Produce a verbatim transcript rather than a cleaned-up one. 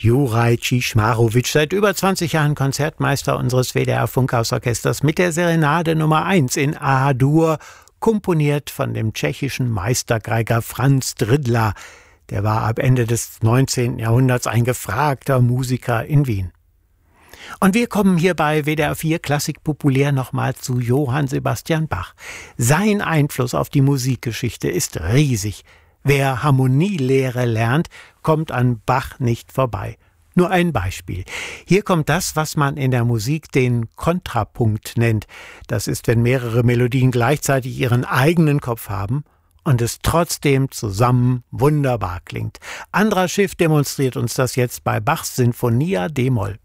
Juraj Ciszmarowicz, seit über zwanzig Jahren Konzertmeister unseres W D R-Funkhausorchesters mit der Serenade Nummer eins in A-Dur, komponiert von dem tschechischen Meistergeiger Franz Dridla. Der war ab Ende des neunzehnten Jahrhunderts ein gefragter Musiker in Wien. Und wir kommen hier bei W D R vier Klassik populär nochmal zu Johann Sebastian Bach. Sein Einfluss auf die Musikgeschichte ist riesig. Wer Harmonielehre lernt, kommt an Bach nicht vorbei. Nur ein Beispiel. Hier kommt das, was man in der Musik den Kontrapunkt nennt. Das ist, wenn mehrere Melodien gleichzeitig ihren eigenen Kopf haben und es trotzdem zusammen wunderbar klingt. Andras Schiff demonstriert uns das jetzt bei Bachs Sinfonia d-Moll.